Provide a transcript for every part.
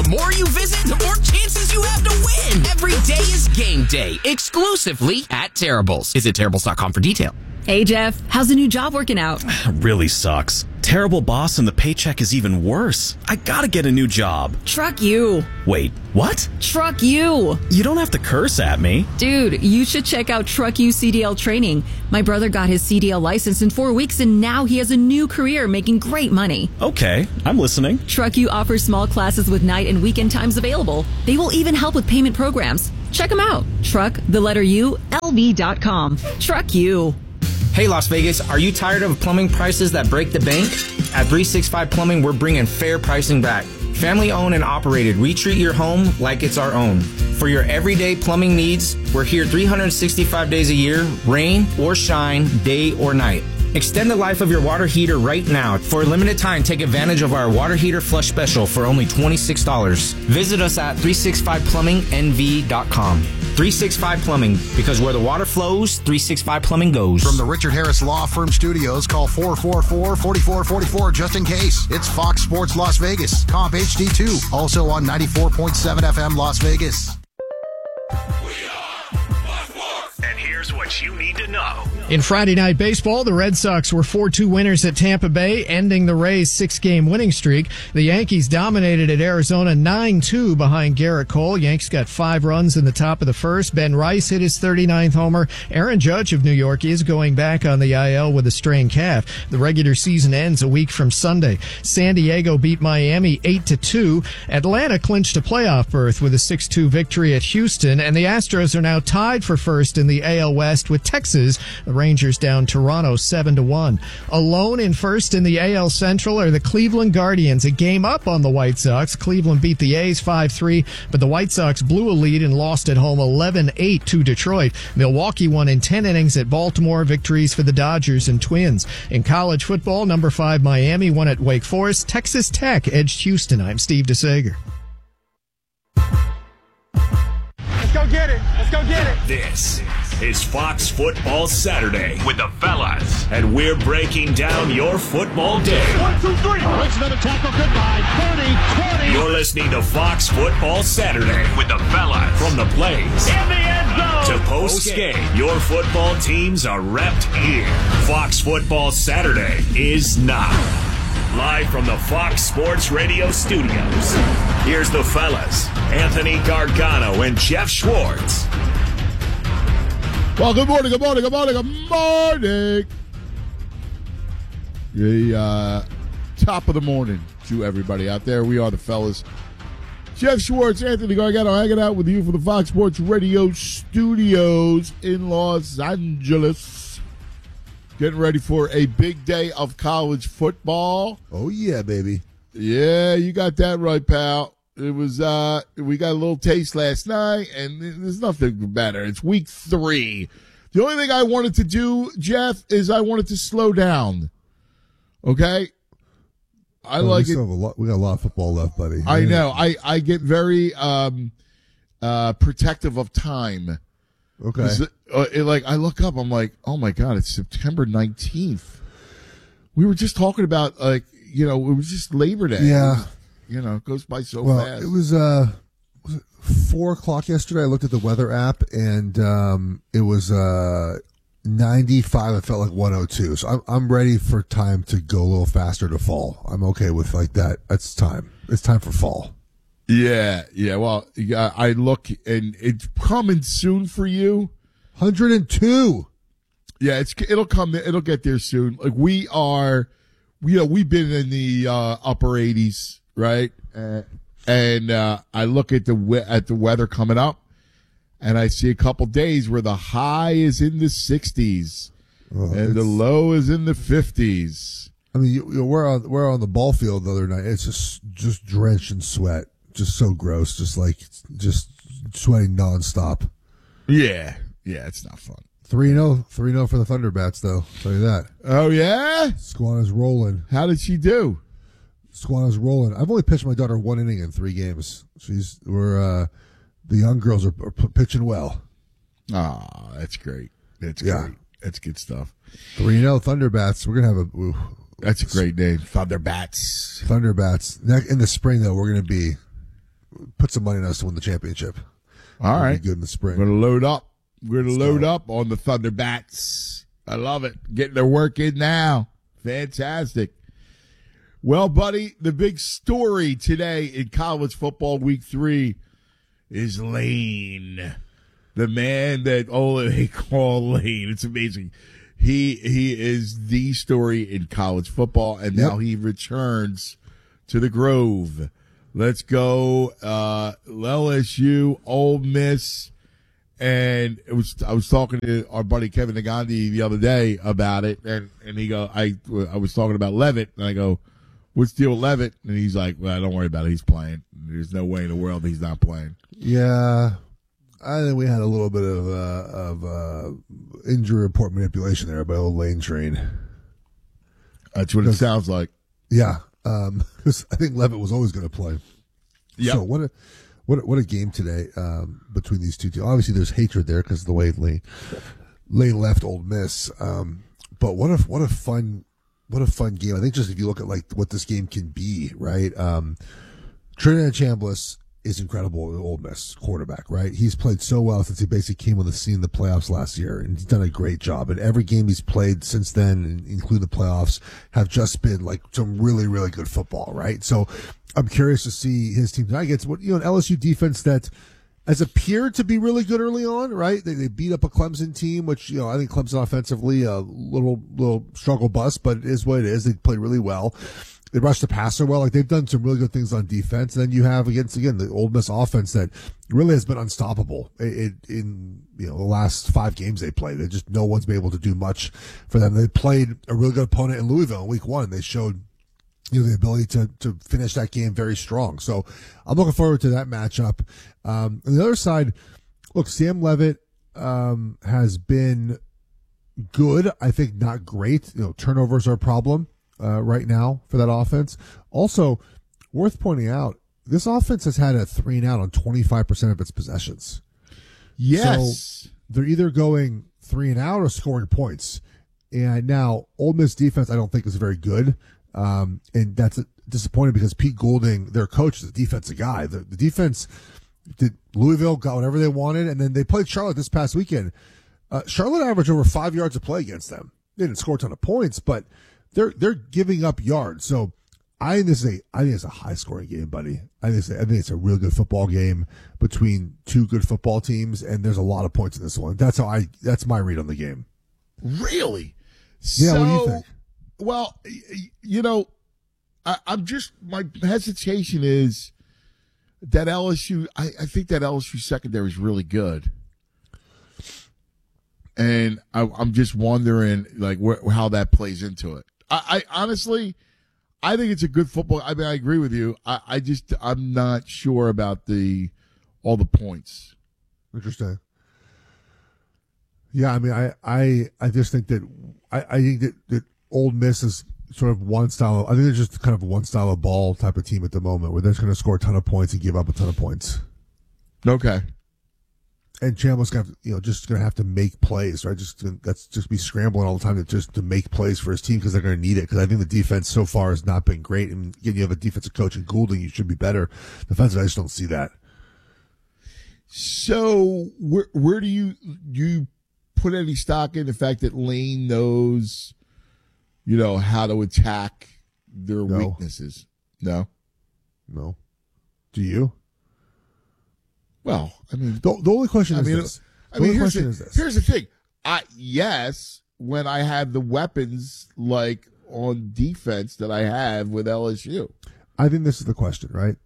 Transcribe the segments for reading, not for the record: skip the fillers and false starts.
The more you visit, the more chances you have to win. Every day is game day, exclusively at Terrible's. Visit Terrible's.com for details. Hey, Jeff, how's the new job working out? Really sucks. Terrible boss and the paycheck is even worse. I gotta get a new job. Truck you. Wait, what? Truck you. You don't have to curse at me. Dude, you should check out Truck You CDL training. My brother got his CDL license in 4 weeks and now he has a new career making great money. Okay, I'm listening. Truck You offers small classes with night and weekend times available. They will even help with payment programs. Check them out. Truck, the letter U, LV.com. Truck You. Hey, Las Vegas, are you tired of plumbing prices that break the bank? At 365 Plumbing, we're bringing fair pricing back. Family owned and operated, we treat your home like it's our own. For your everyday plumbing needs, we're here 365 days a year, rain or shine, day or night. Extend the life of your water heater right now. For a limited time, take advantage of our water heater flush special for only $26. Visit us at 365plummingnv.com. 365 Plumbing, because where the water flows, 365 Plumbing goes. From the Richard Harris Law Firm Studios, call 444-4444 just in case. It's Fox Sports Las Vegas, Comp HD2, also on 94.7 FM Las Vegas. And here's what you need to know. In Friday Night Baseball, the Red Sox were 4-2 winners at Tampa Bay, ending the Rays' 6-game winning streak. The Yankees dominated at Arizona 9-2 behind Garrett Cole. Yanks got 5 runs in the top of the first. Ben Rice hit his 39th homer. Aaron Judge of New York is going back on the IL with a strained calf. The regular season ends a week from Sunday. San Diego beat Miami 8-2. Atlanta clinched a playoff berth with a 6-2 victory at Houston, and the Astros are now tied for first in the AL West with Texas. The Rangers down Toronto 7-1. Alone in first in the AL Central are the Cleveland Guardians, a game up on the White Sox. Cleveland beat the A's 5-3, but the White Sox blew a lead and lost at home 11-8 to Detroit. Milwaukee won in 10 innings at Baltimore. Victories for the Dodgers and Twins. In college football, number 5 Miami won at Wake Forest. Texas Tech edged Houston. I'm Steve DeSager. Let's go get it. Let's go get it. This is Fox Football Saturday with the fellas, and we're breaking down your football day. 1, 2, 3. Makes another tackle. Goodbye. 30, 20. You're listening to Fox Football Saturday with the fellas. From the plays In the end zone. to post-game, your football teams are repped here. Fox Football Saturday is now. Live from the Fox Sports Radio studios, here's the fellas, Anthony Gargano and Jeff Schwartz. Well, good morning, good morning, good morning, good morning. The top of the morning to everybody out there. We are the fellas. Jeff Schwartz, Anthony Gargano, hanging out with you from the Fox Sports Radio studios in Los Angeles. Getting ready for a big day of college football. Oh, yeah, baby. Yeah, you got that right, pal. It was, we got a little taste last night, and there's nothing better. It's week 3. The only thing I wanted to do, Jeff, is I wanted to slow down. Okay? I like it. We got a lot of football left, buddy. I know. I get very protective of time. Okay. I look up, I'm like, oh my God, it's September 19th. We were just talking about, it was just Labor Day. Yeah. It goes by so fast. It was it 4 o'clock yesterday? I looked at the weather app, and it was 95. It felt like 102. So I'm ready for time to go a little faster to fall. I'm okay with like that. It's time. It's time for fall. Yeah. Well, I look, and it's coming soon for you. 102. Yeah, it'll come. It'll get there soon. Like we've been in the upper 80s, right? And I look at the weather coming up, and I see a couple days where the high is in the 60s, and the low is in the 50s. I mean, we're on the ball field the other night. It's just drenched in sweat. Just so gross. Just sweating nonstop. Yeah, it's not fun. 3-0 for the Thunderbats, though. I'll tell you that. Oh yeah, Squana's rolling. How did she do? Squana's rolling. I've only pitched my daughter 1 inning in 3 games. The young girls are pitching well. Oh, that's great. That's great. That's good stuff. 3-0 Thunderbats. We're gonna have that's a great name. Thunderbats. In the spring, though, we're gonna be put some money on us to win the championship. All right. Good in the spring. We're going to load up. We're going to load up on the Thunderbats. I love it. Getting their work in now. Fantastic. Well, buddy, the big story today in college football week 3 is Lane. The man that they call Lane. It's amazing. He is the story in college football, and now he returns to the Grove. Let's go LSU, Ole Miss. And I was talking to our buddy Kevin Nagandi the other day about it, and I was talking about Levitt, and I go, what's the deal with Levitt? And he's like, well, don't worry about it. He's playing. There's no way in the world he's not playing. Yeah. I think we had a little bit of injury report manipulation there by old Lane Train. That's what it sounds like. Yeah. Because I think Levitt was always going to play. Yeah. So what a game today between these two teams. Obviously, there's hatred there because of the way Lane left Ole Miss. But what a fun game. I think just if you look at like what this game can be, right? Trinidad Chambliss is incredible at Ole Miss quarterback, right? He's played so well since he basically came on the scene in the playoffs last year, and he's done a great job. And every game he's played since then, including the playoffs, have just been like some really, really good football, right? So I'm curious to see his team tonight against an LSU defense that has appeared to be really good early on, right? They beat up a Clemson team, which, I think Clemson offensively, a little struggle bus, but it is what it is. They played really well. They rushed the passer well. Like, they've done some really good things on defense. And then you have the Ole Miss offense that really has been unstoppable in the last 5 games they played. No one's been able to do much for them. They played a really good opponent in Louisville in week 1. They showed the ability to finish that game very strong. So I'm looking forward to that matchup. On the other side, look, Sam Levitt has been good. I think not great. Turnovers are a problem right now for that offense. Also, worth pointing out, this offense has had a 3-and-out on 25% of its possessions. Yes. So they're either going 3-and-out or scoring points. And now, Ole Miss defense, I don't think is very good. And that's disappointing because Pete Goulding, their coach, is a defensive guy. The defense did Louisville, got whatever they wanted, and then they played Charlotte this past weekend. Charlotte averaged over 5 yards of play against them. They didn't score a ton of points, but they're giving up yards. So I think it's a high scoring game, buddy. I think it's a real good football game between two good football teams, and there's a lot of points in this one. That's my read on the game. Really? Yeah. What do you think? Well, I'm just, my hesitation is that LSU, I think that LSU secondary is really good. And I'm just wondering, like, how that plays into it. I honestly, I think it's a good football. I mean, I agree with you. I'm not sure about all the points. Interesting. Yeah, I mean, I just think that, I think that Ole Miss is sort of one style. I think they're just kind of one style of ball type of team at the moment where they're just going to score a ton of points and give up a ton of points. Okay. And Chambliss just going to have to make plays, right? That's just be scrambling all the time to make plays for his team because they're going to need it. Because I think the defense so far has not been great. And again, you have a defensive coach in Goulding, you should be better. Defensively, I just don't see that. So where do you put any stock in the fact that Lane knows, how to attack their weaknesses? No. Do you? Well, I mean, the only question is this. Here's the thing. Yes, when I have the weapons like on defense that I have with LSU. I think this is the question, right?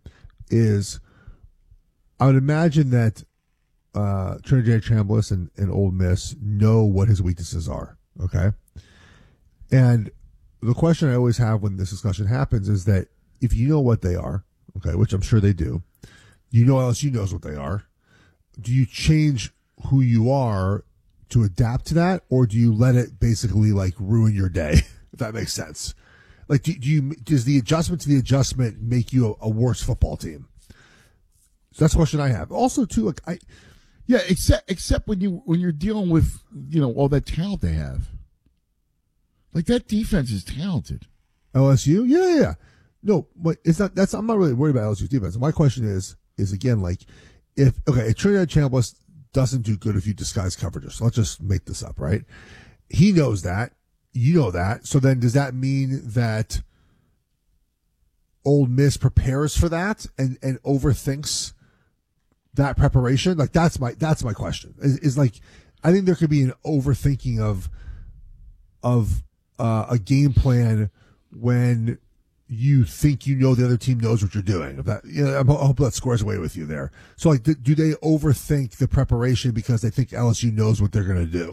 I would imagine that Trinidad Chambliss and Ole Miss know what his weaknesses are, okay? And the question I always have when this discussion happens is that if you know what they are, okay, which I'm sure they do, LSU knows what they are, do you change who you are to adapt to that, or do you let it basically like ruin your day, if that makes sense? Like, does the adjustment to the adjustment make you a worse football team? So that's a question I have. Also, too, like except when you're dealing with all that talent they have. Like, that defense is talented. LSU, yeah. No, but it's not. I'm not really worried about LSU's defense. My question is, is again like if Trinidad Chambliss doesn't do good if you disguise coverages. So let's just make this up, right? He knows that. You know that. So then does that mean that Ole Miss prepares for that and overthinks that preparation? Like that's my question. Is like I think there could be an overthinking of a game plan when you think you know the other team knows what you're doing. I hope that squares away with you there. So like, do they overthink the preparation because they think LSU knows what they're going to do?